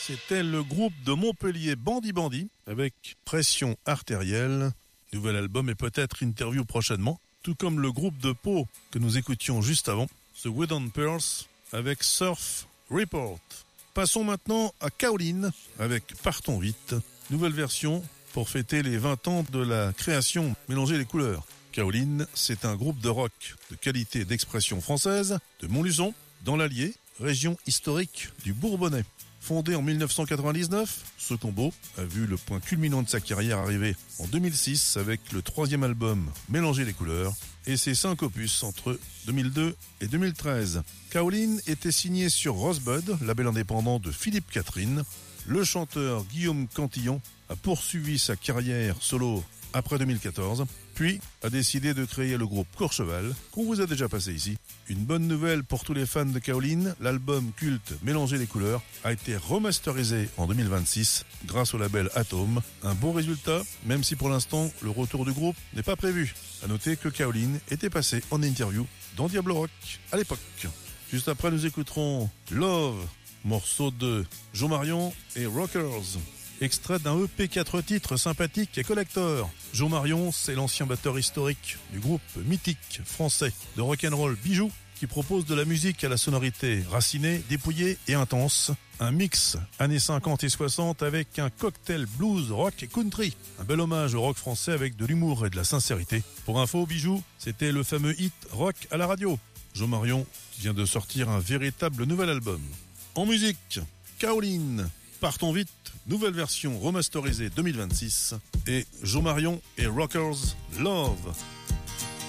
C'était le groupe de Montpellier Bandit Bandit avec Pression Artérielle. Nouvel album et peut-être interview prochainement. Tout comme le groupe de Pau que nous écoutions juste avant, The Wooden Pearls avec Surf Report. Passons maintenant à Kaolin avec Partons vite. Nouvelle version pour fêter les 20 ans de la création Mélanger les couleurs. Kaolin, c'est un groupe de rock de qualité d'expression française de Montluçon, dans l'Allier, région historique du Bourbonnais. Fondé en 1999, ce combo a vu le point culminant de sa carrière arriver en 2006 avec le 3e album Mélanger les couleurs et ses 5 opus entre 2002 et 2013. Kaolin était signé sur Rosebud, label indépendant de Philippe Catherine. Le chanteur Guillaume Cantillon a poursuivi sa carrière solo après 2014, puis a décidé de créer le groupe Courchevel, qu'on vous a déjà passé ici. Une bonne nouvelle pour tous les fans de Kaolin, l'album culte Mélanger les couleurs a été remasterisé en 2026 grâce au label Atom. Un bon résultat, même si pour l'instant le retour du groupe n'est pas prévu. A noter que Kaolin était passé en interview dans Diablo Rock à l'époque. Juste après, nous écouterons Love, morceau de Jo Marion et Rockers. Extrait d'un EP 4 titres sympathique et collector. Jo Marion, c'est l'ancien batteur historique du groupe mythique français de rock'n'roll Bijou qui propose de la musique à la sonorité racinée, dépouillée et intense. Un mix années 50 et 60 avec un cocktail blues, rock et country. Un bel hommage au rock français avec de l'humour et de la sincérité. Pour info, Bijou, c'était le fameux hit rock à la radio. Jo Marion vient de sortir un véritable nouvel album. En musique, Kaolin, Partons vite, nouvelle version remasterisée 2026 et Jo Marion et Rockers Love.